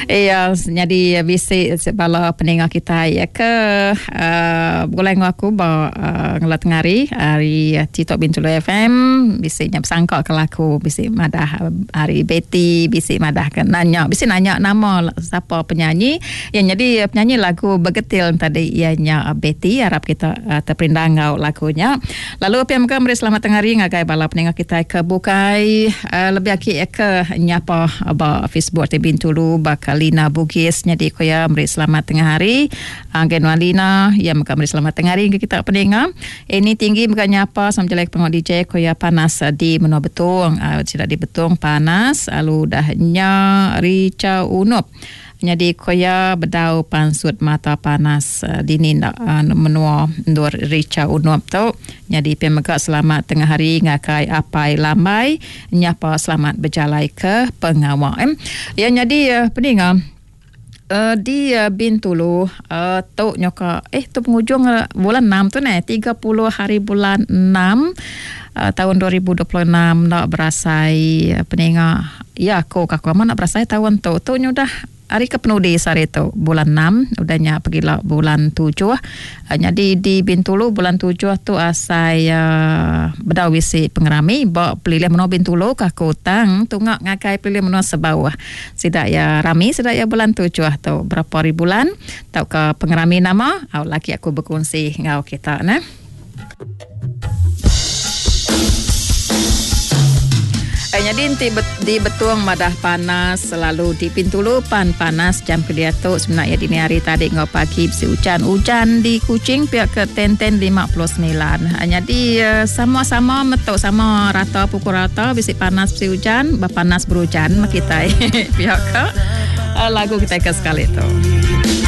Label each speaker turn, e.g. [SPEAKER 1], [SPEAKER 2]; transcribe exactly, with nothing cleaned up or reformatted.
[SPEAKER 1] Iya, jadi bisi bala pendengar kita ya ke uh, boleh ngaku bawa uh, ngelat ngari hari Cito Bintulu F M bisi nyap sangka ke laku bisi madah hari Betty bisi madah ke nanya bisi nanya nama siapa penyanyi yang jadi penyanyi lagu Begetil tadi ianya Betty harap kita uh, terpindangau lagunya. Lalu P M K meri selamat tengari ngagai bala pendengar kita ke bukai uh, lebih aki ke nyapa ba Facebook Bintulu bakal Lina Bugis jadi koya meri selamat tengah hari anggen walina ya maka meri selamat tengah hari kita pendengar ini tinggi bukannya apa sama jelek pengok D J koya panas di menua betung uh, tidak di betung panas lalu dahnya Rica Unup jadi koya bedau pansut mata panas uh, dini uh, menua ndur Rica Unup tu jadi pemegak selamat tengah hari ngakai apai lambai nyapa selamat berjalai ke pengawal em ya jadi uh, pendengar Uh, di uh, Bintulu uh, tu nyoka eh tu penghujung uh, bulan enam tu ne tiga puluh hari bulan enam uh, tahun dua ribu dua puluh enam nak berasai uh, pendengar ya aku kakak mana nak berasai tahun tu tu nyudah hari ke penuh di hari tu bulan enam udahnya pergi lah bulan tujuh uh, jadi di Bintulu bulan tujuh tu asai uh, bedawisi pengerami bawa pelilih menua Bintulu kakak utang tungak ngakai pelilih menua sebawah sidak ya rami sidak ya bulan tujuh tu berapa hari bulan tau ke pengerami nama au laki aku berkongsi ngau kita nah. Eh, jadi di, di betung madah panas selalu di Bintulu pan panas jam kedia tu sebenarnya dini hari tadi ngau pagi bisi hujan hujan di Kuching pihak ke Tenten lima puluh sembilan jadi uh, sama-sama metuk sama rata pukul rata bisi panas bisi hujan berpanas berhujan kita pihak ke uh, lagu kita ke sekali tu.